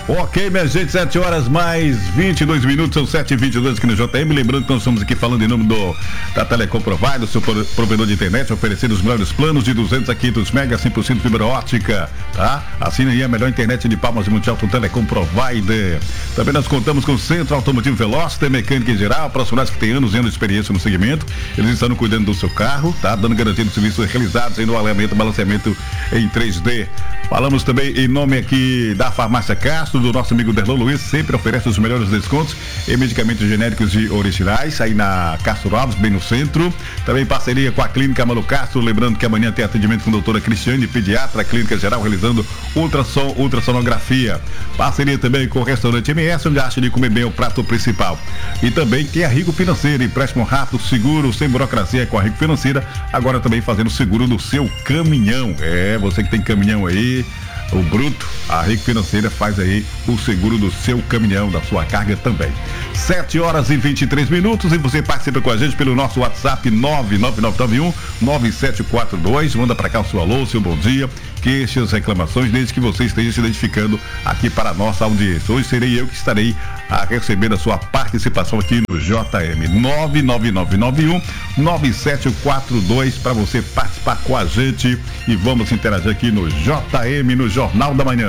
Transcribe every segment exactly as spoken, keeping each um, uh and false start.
Ok, minha gente, sete horas mais vinte e dois minutos, são sete e vinte e dois aqui no J M. Lembrando que nós estamos aqui falando em nome do, da Telecom Provider, seu provedor de internet, oferecendo os melhores planos de duzentos a quinhentos mega, cem por cento fibra óptica, tá? Assina aí a melhor internet de Palmas e Mundial com Telecom Provider. Também nós contamos com o Centro Automotivo Veloster, mecânica em geral, profissionais que têm anos e anos de experiência no segmento. Eles estão cuidando do seu carro, tá? Dando garantia dos serviços realizados aí no alinhamento, balanceamento em três D. Falamos também em nome aqui da Farmácia Castro, do nosso amigo Derlon Luiz, sempre oferece os melhores descontos em medicamentos genéricos e originais, aí na Castro Alves, bem no centro. Também parceria com a Clínica Mano Castro, lembrando que amanhã tem atendimento com a doutora Cristiane, pediatra, clínica geral, realizando ultrassom, ultrassonografia. Parceria também com o restaurante M S, onde acha de comer bem o prato principal. E também tem a Rico Financeira, empréstimo rápido, seguro, sem burocracia com a Rico Financeira, agora também fazendo seguro do seu caminhão. É, você que tem caminhão aí, o bruto, a Rico Financeira faz aí o seguro do seu caminhão, da sua carga também. sete horas e vinte e três minutos e você participa com a gente pelo nosso WhatsApp nove nove nove nove um nove sete quatro dois. Manda pra cá o seu alô, o seu bom dia, queixas, reclamações, desde que você esteja se identificando aqui para a nossa audiência. Hoje serei eu que estarei a receber a sua participação aqui no J M. nove nove nove nove um nove sete quatro dois para você participar com a gente e vamos interagir aqui no J M, no Jornal da Manhã.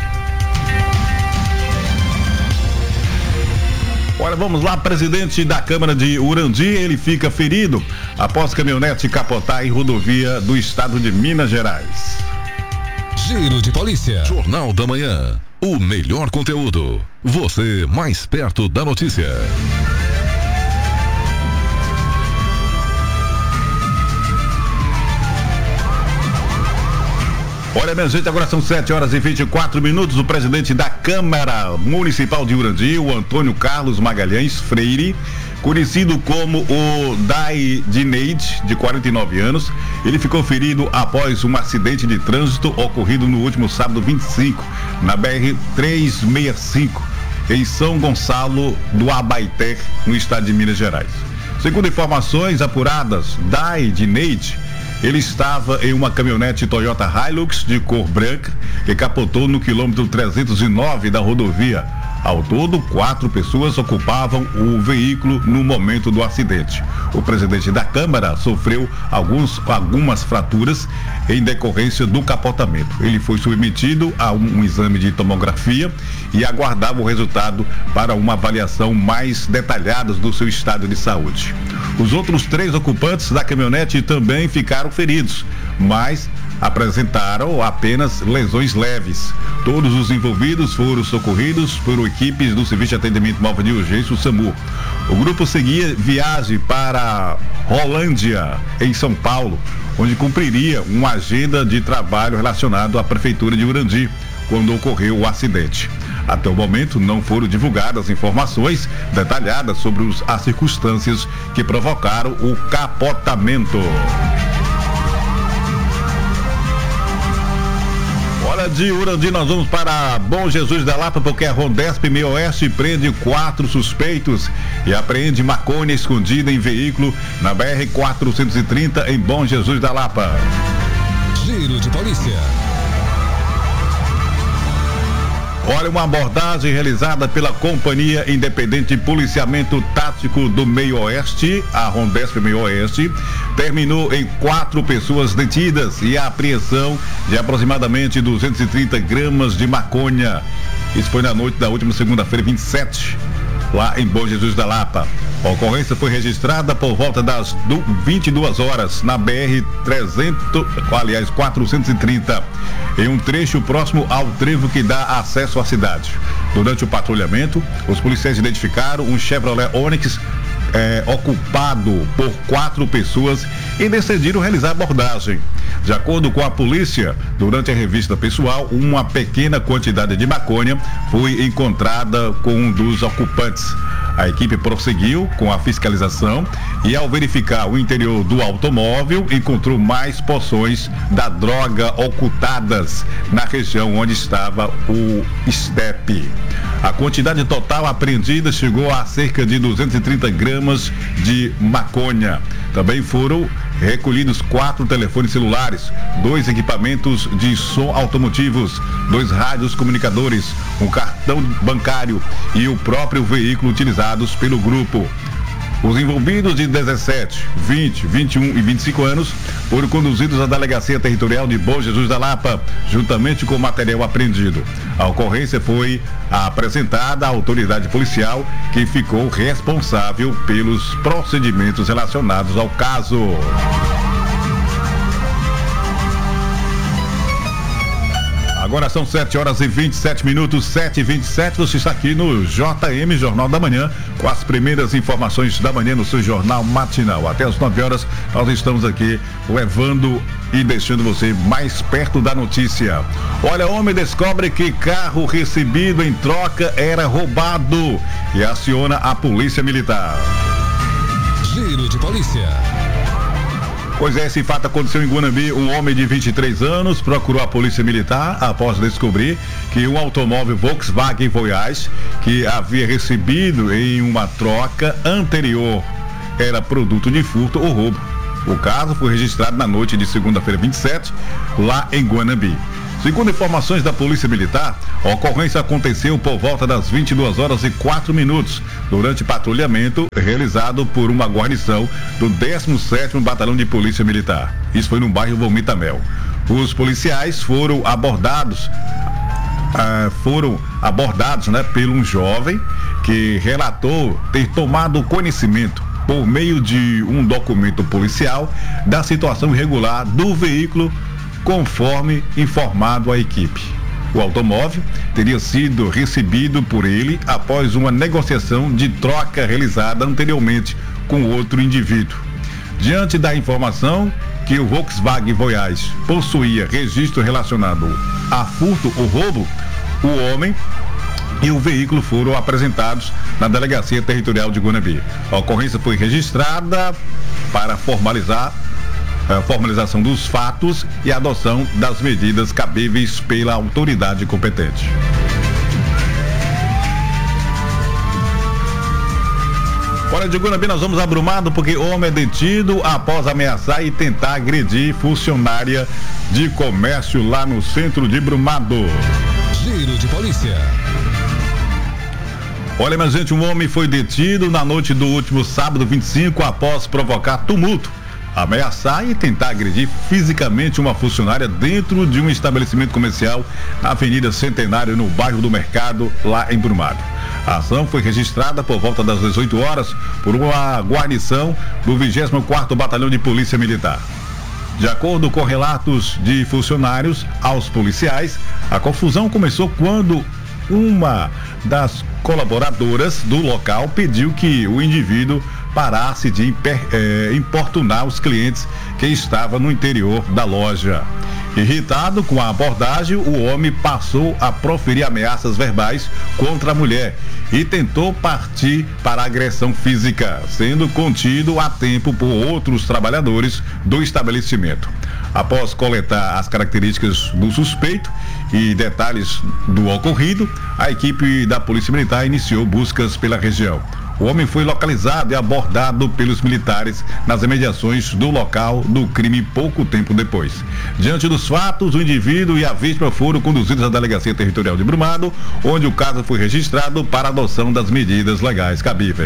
Olha, vamos lá, presidente da Câmara de Urandi, ele fica ferido após caminhonete capotar em rodovia do estado de Minas Gerais. Giro de Polícia. Jornal da Manhã. O melhor conteúdo. Você mais perto da notícia. Olha, minha gente, agora são sete horas e vinte e quatro minutos. O presidente da Câmara Municipal de Urandi, o Antônio Carlos Magalhães Freire, conhecido como o Dai Dineide, de quarenta e nove anos, ele ficou ferido após um acidente de trânsito ocorrido no último sábado vinte e cinco, na B R trezentos e sessenta e cinco, em São Gonçalo do Abaeté, no estado de Minas Gerais. Segundo informações apuradas, Dai Dineide, ele estava em uma caminhonete Toyota Hilux de cor branca que capotou no quilômetro trezentos e nove da rodovia. Ao todo, quatro pessoas ocupavam o veículo no momento do acidente. O presidente da Câmara sofreu alguns, algumas fraturas em decorrência do capotamento. Ele foi submetido a um, um exame de tomografia e aguardava o resultado para uma avaliação mais detalhada do seu estado de saúde. Os outros três ocupantes da caminhonete também ficaram feridos, mas apresentaram apenas lesões leves. Todos os envolvidos foram socorridos por equipes do Serviço de Atendimento Móvel de Urgência, o SAMU. O grupo seguia viagem para Rolândia, em São Paulo, onde cumpriria uma agenda de trabalho relacionado à Prefeitura de Urandi, quando ocorreu o acidente. Até o momento, não foram divulgadas informações detalhadas sobre os, as circunstâncias que provocaram o capotamento. Olha, de Urandi nós vamos para Bom Jesus da Lapa, porque a Rondesp Meio Oeste prende quatro suspeitos e apreende maconha escondida em veículo na B R quatrocentos e trinta em Bom Jesus da Lapa. Giro de Polícia. Olha, uma abordagem realizada pela Companhia Independente de Policiamento Tático do Meio Oeste, a Rondesp Meio Oeste, terminou em quatro pessoas detidas e a apreensão de aproximadamente duzentos e trinta gramas de maconha. Isso foi na noite da última segunda-feira, vinte e sete, lá em Bom Jesus da Lapa. A ocorrência foi registrada por volta das vinte e duas horas na B R trezentos, aliás, quatrocentos e trinta, em um trecho próximo ao trevo que dá acesso à cidade. Durante o patrulhamento, os policiais identificaram um Chevrolet Onix É, ocupado por quatro pessoas e decidiram realizar a abordagem. De acordo com a polícia, durante a revista pessoal, uma pequena quantidade de maconha foi encontrada com um dos ocupantes. A equipe prosseguiu com a fiscalização e, ao verificar o interior do automóvel, encontrou mais porções da droga ocultadas na região onde estava o estepe. A quantidade total apreendida chegou a cerca de duzentos e trinta gramas de maconha. Também foram recolhidos quatro telefones celulares, dois equipamentos de som automotivos, dois rádios comunicadores, um cartão bancário e o próprio veículo utilizados pelo grupo. Os envolvidos de dezessete, vinte, vinte e um e vinte e cinco anos foram conduzidos à Delegacia Territorial de Bom Jesus da Lapa, juntamente com o material apreendido. A ocorrência foi apresentada à autoridade policial, que ficou responsável pelos procedimentos relacionados ao caso. Agora são sete horas e vinte e sete minutos, sete e vinte e sete. Você está aqui no J M Jornal da Manhã, com as primeiras informações da manhã no seu jornal matinal. Até as nove horas, nós estamos aqui levando e deixando você mais perto da notícia. Olha, homem descobre que carro recebido em troca era roubado e aciona a polícia militar. Giro de polícia. Pois é, esse fato aconteceu em Guanambi. Um homem de vinte e três anos procurou a polícia militar após descobrir que um automóvel Volkswagen Voyage, que havia recebido em uma troca anterior, era produto de furto ou roubo. O caso foi registrado na noite de segunda-feira vinte e sete, lá em Guanambi. Segundo informações da Polícia Militar, a ocorrência aconteceu por volta das vinte e duas horas e quatro minutos, durante patrulhamento realizado por uma guarnição do décimo sétimo Batalhão de Polícia Militar. Isso foi no bairro Vomitamel. Os policiais foram abordados, ah, foram abordados, né, por um jovem que relatou ter tomado conhecimento, por meio de um documento policial, da situação irregular do veículo, conforme informado à equipe. O automóvel teria sido recebido por ele após uma negociação de troca realizada anteriormente com outro indivíduo. Diante da informação que o Volkswagen Voyage possuía registro relacionado a furto ou roubo, o homem e o veículo foram apresentados na Delegacia Territorial de Guanambi. A ocorrência foi registrada para formalizar a formalização dos fatos e a adoção das medidas cabíveis pela autoridade competente. Olha, de Guanambi nós vamos abrumado porque homem é detido após ameaçar e tentar agredir funcionária de comércio lá no centro de Brumado. Giro de polícia. Olha, minha gente, um homem foi detido na noite do último sábado vinte e cinco após provocar tumulto, ameaçar e tentar agredir fisicamente uma funcionária dentro de um estabelecimento comercial na Avenida Centenário, no bairro do Mercado, lá em Brumado. A ação foi registrada por volta das dezoito horas por uma guarnição do vigésimo quarto Batalhão de Polícia Militar. De acordo com relatos de funcionários aos policiais, a confusão começou quando uma das colaboradoras do local pediu que o indivíduo parasse de imper, eh, importunar os clientes que estavam no interior da loja. Irritado com a abordagem, o homem passou a proferir ameaças verbais contra a mulher e tentou partir para a agressão física, sendo contido a tempo por outros trabalhadores do estabelecimento. Após coletar as características do suspeito e detalhes do ocorrido, a equipe da Polícia Militar iniciou buscas pela região. O homem foi localizado e abordado pelos militares nas imediações do local do crime pouco tempo depois. Diante dos fatos, o indivíduo e a vítima foram conduzidos à Delegacia Territorial de Brumado, onde o caso foi registrado para adoção das medidas legais cabíveis.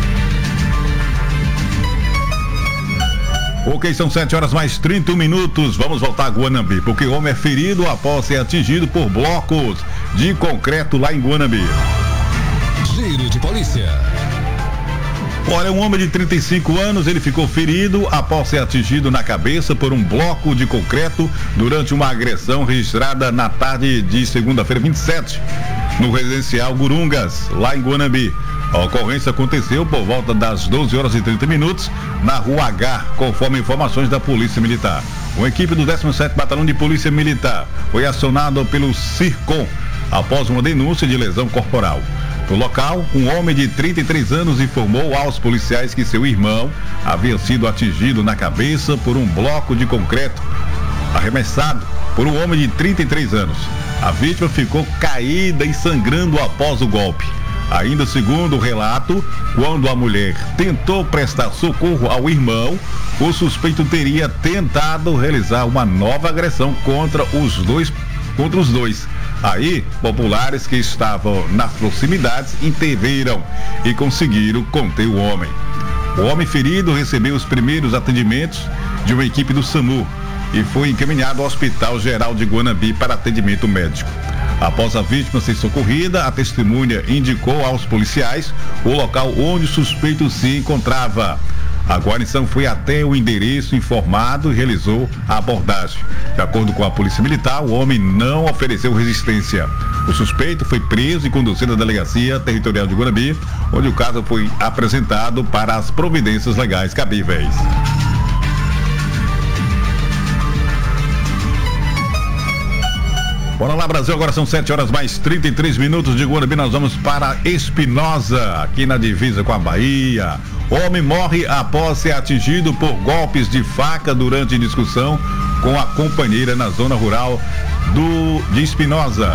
Ok, são sete horas mais trinta e um minutos. Vamos voltar a Guanambi, porque o homem é ferido após ser atingido por blocos de concreto lá em Guanambi. Giro de polícia. Olha, um homem de trinta e cinco anos, ele ficou ferido após ser atingido na cabeça por um bloco de concreto durante uma agressão registrada na tarde de segunda-feira vinte e sete, no residencial Gurungas, lá em Guanambi. A ocorrência aconteceu por volta das doze horas e trinta minutos na Rua H, conforme informações da Polícia Militar. Uma equipe do décimo sétimo Batalhão de Polícia Militar foi acionada pelo CIRCOM após uma denúncia de lesão corporal. No local, um homem de trinta e três anos informou aos policiais que seu irmão havia sido atingido na cabeça por um bloco de concreto arremessado por um homem de trinta e três anos. A vítima ficou caída e sangrando após o golpe. Ainda segundo o relato, quando a mulher tentou prestar socorro ao irmão, o suspeito teria tentado realizar uma nova agressão contra os dois, contra os dois. Aí, populares que estavam nas proximidades interviram e conseguiram conter o homem. O homem ferido recebeu os primeiros atendimentos de uma equipe do SAMU e foi encaminhado ao Hospital Geral de Guanambi para atendimento médico. Após a vítima ser socorrida, a testemunha indicou aos policiais o local onde o suspeito se encontrava. A guarnição foi até o endereço informado e realizou a abordagem. De acordo com a Polícia Militar, o homem não ofereceu resistência. O suspeito foi preso e conduzido à Delegacia Territorial de Guanambi, onde o caso foi apresentado para as providências legais cabíveis. Bora lá, Brasil, agora são sete horas mais trinta e três minutos de Guanambi. Nós vamos para Espinosa, aqui na divisa com a Bahia. Homem morre após ser atingido por golpes de faca durante discussão com a companheira na zona rural do, de Espinosa.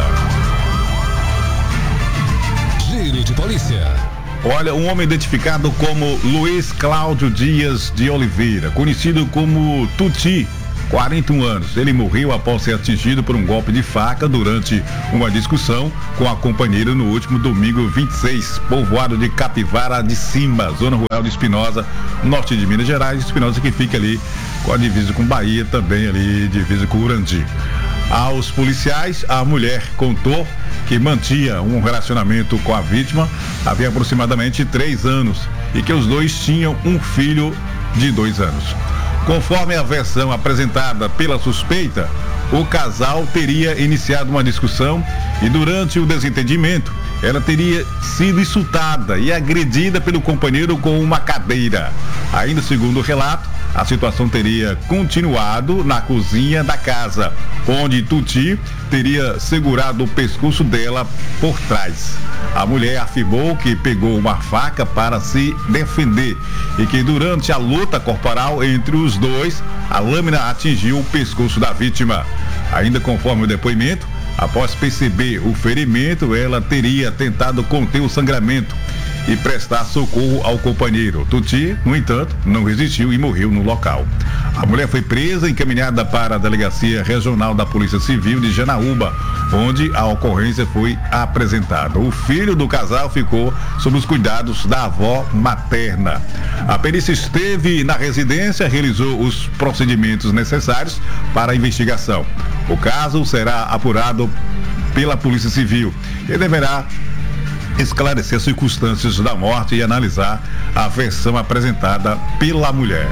Giro de polícia. Olha, um homem identificado como Luiz Cláudio Dias de Oliveira, conhecido como Tuti, quarenta e um anos. Ele morreu após ser atingido por um golpe de faca durante uma discussão com a companheira no último domingo vinte e seis, povoado de Capivara de Cima, zona rural de Espinosa, norte de Minas Gerais. Espinosa que fica ali com a divisa com Bahia, também ali divisa com Urandi. Aos policiais, a mulher contou que mantinha um relacionamento com a vítima havia aproximadamente três anos e que os dois tinham um filho de dois anos. Conforme a versão apresentada pela suspeita, o casal teria iniciado uma discussão e durante o desentendimento, ela teria sido insultada e agredida pelo companheiro com uma cadeira. Ainda segundo o relato, a situação teria continuado na cozinha da casa, onde Tuti teria segurado o pescoço dela por trás. A mulher afirmou que pegou uma faca para se defender e que durante a luta corporal entre os dois, a lâmina atingiu o pescoço da vítima. Ainda conforme o depoimento, após perceber o ferimento, ela teria tentado conter o sangramento e prestar socorro ao companheiro. Tuti, no entanto, não resistiu e morreu no local. A mulher foi presa e encaminhada para a Delegacia Regional da Polícia Civil de Janaúba, onde a ocorrência foi apresentada. O filho do casal ficou sob os cuidados da avó materna. A perícia esteve na residência, realizou os procedimentos necessários para a investigação. O caso será apurado pela Polícia Civil e deverá esclarecer as circunstâncias da morte e analisar a versão apresentada pela mulher.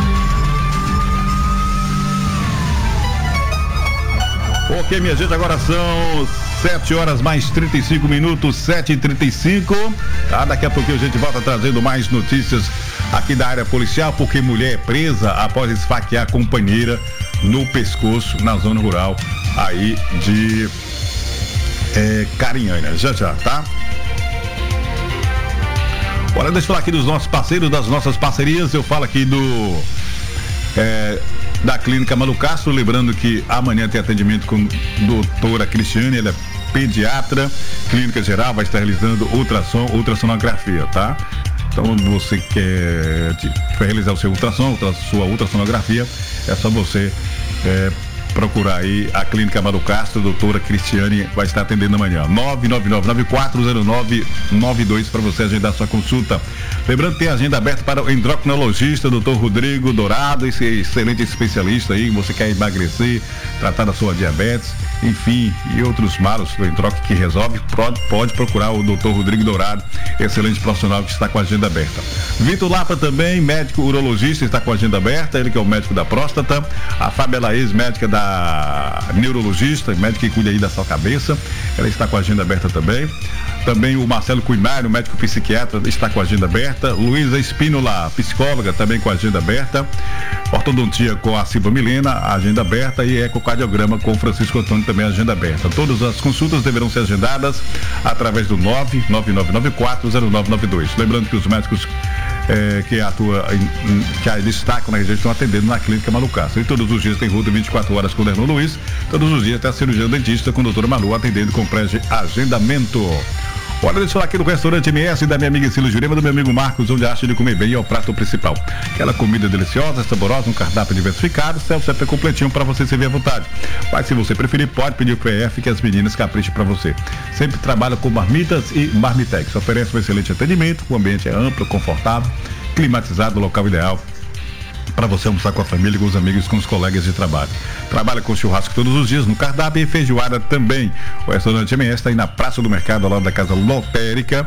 Ok, minha gente, agora são sete horas mais trinta e cinco minutos, sete e trinta e cinco. Tá? Daqui a pouquinho a gente volta trazendo mais notícias aqui da área policial, porque mulher é presa após esfaquear a companheira no pescoço na zona rural aí de é, Carinhanha. Já já, tá? Olha, deixa eu falar aqui dos nossos parceiros, das nossas parcerias. Eu falo aqui do é, da Clínica Malu Castro, lembrando que amanhã tem atendimento com a doutora Cristiane, ela é pediatra, clínica geral, vai estar realizando ultrassom, ultrassonografia, tá? Então, você quer realizar o seu ultrassom, a sua ultrassonografia, é só você é, procurar aí a Clínica Malu Castro, doutora Cristiane vai estar atendendo amanhã. nove nove nove nove quatro zero nove nove dois para você agendar sua consulta. Lembrando que tem agenda aberta para o endocrinologista, doutor Rodrigo Dourado, esse excelente especialista aí, você quer emagrecer, tratar da sua diabetes, enfim, e outros malos do endócrino que resolve, pode, pode procurar o doutor Rodrigo Dourado, excelente profissional que está com a agenda aberta. Vitor Lapa também, médico urologista, está com a agenda aberta, ele que é o médico da próstata. A Fábia Laís, médica da neurologista, médica que cuida aí da sua cabeça, ela está com a agenda aberta também. Também o Marcelo Cuimário, médico psiquiatra, está com a agenda aberta. Luísa Espínola, psicóloga, também com a agenda aberta. Ortodontia com a Silva Milena, agenda aberta. E ecocardiograma com Francisco Antônio, também agenda aberta. Todas as consultas deverão ser agendadas através do nove nove nove nove quatro zero nove nove dois. Lembrando que os médicos é, que atuam, que destacam na região estão atendendo na Clínica Malu Castro. E todos os dias tem ruta vinte e quatro horas com o Dernon Luiz. Todos os dias tem a cirurgia dentista com a doutora Malu atendendo com pré-agendamento. Olha, deixa eu falar aqui no restaurante M S da minha amiga Cílio Jurema, do meu amigo Marcos, onde acha de comer bem é o prato principal. Aquela comida deliciosa, saborosa, um cardápio diversificado, self-service é completinho para você servir à vontade. Mas se você preferir, pode pedir o P F que as meninas capricham para você. Sempre trabalha com marmitas e marmitex. Oferece um excelente atendimento, o ambiente é amplo, confortável, climatizado, local ideal para você almoçar com a família, com os amigos, com os colegas de trabalho. Trabalha com churrasco todos os dias no cardápio e feijoada também. O restaurante M S está aí na Praça do Mercado, ao lado da Casa Lotérica.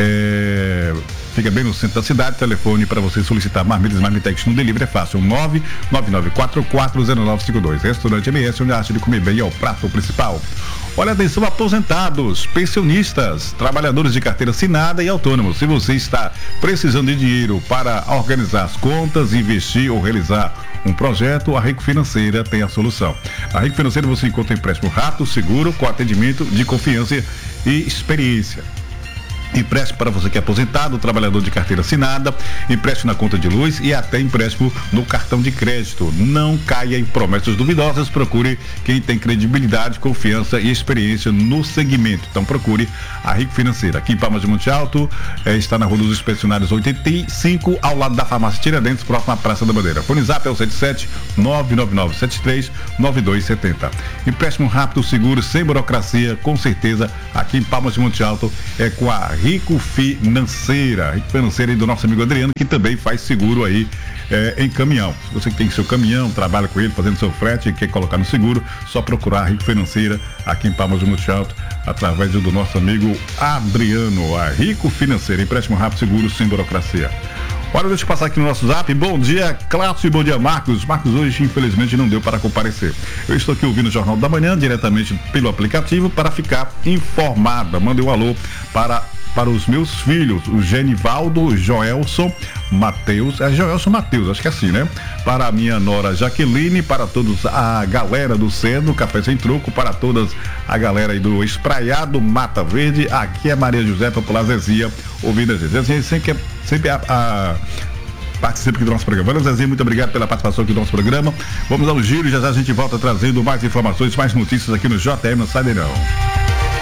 É... Fica bem no centro da cidade. Telefone para você solicitar marmitas e marmitex no delivery é fácil. nove nove nove quatro quatro zero nove cinco dois. Restaurante M S, onde a arte de comer bem é o prato principal. Olha, atenção, aposentados, pensionistas, trabalhadores de carteira assinada e autônomos. Se você está precisando de dinheiro para organizar as contas, investir ou realizar um projeto, a Rico Financeira tem a solução. A Rico Financeira você encontra empréstimo rápido, seguro, com atendimento de confiança e experiência. Empréstimo para você que é aposentado, trabalhador de carteira assinada, empréstimo na conta de luz e até empréstimo no cartão de crédito. Não caia em promessas duvidosas, procure quem tem credibilidade, confiança e experiência no segmento. Então procure a Rico Financeira. Aqui em Palmas de Monte Alto, eh, está na Rua dos Inspecionários oitenta e cinco, ao lado da farmácia Tiradentes, próximo à Praça da Bandeira. Fone Zap é o sete sete nove nove nove sete três nove dois sete zero. Empréstimo rápido, seguro, sem burocracia, com certeza, aqui em Palmas de Monte Alto, é com a Rico Financeira. Rico Financeira aí do nosso amigo Adriano, que também faz seguro aí é, em caminhão. Se você que tem seu caminhão, trabalha com ele, fazendo seu frete e quer colocar no seguro, só procurar a Rico Financeira aqui em Palmas de Monte Alto, através do nosso amigo Adriano. A Rico Financeira, empréstimo rápido, seguro, sem burocracia. Olha, deixa eu passar aqui no nosso zap. Bom dia, Cláudio, e bom dia, Marcos. Marcos hoje, infelizmente, não deu para comparecer. Eu estou aqui ouvindo o Jornal da Manhã, diretamente pelo aplicativo, para ficar informada. Mandei um alô para, para os meus filhos, o Genivaldo, Joelson, Matheus, é Joelson Matheus, acho que é assim, né? Para a minha nora Jaqueline, para todos a galera do Centro, Café Sem Troco, para todas a galera aí do Espraiado, Mata Verde. Aqui é Maria José Popular Zezia, ouvindo a gente. Zezinha sempre, sempre a, a participa aqui do nosso programa. Valeu, Zezinho, muito obrigado pela participação aqui do nosso programa. Vamos ao giro e já já a gente volta trazendo mais informações, mais notícias aqui no J M, não sai daí não.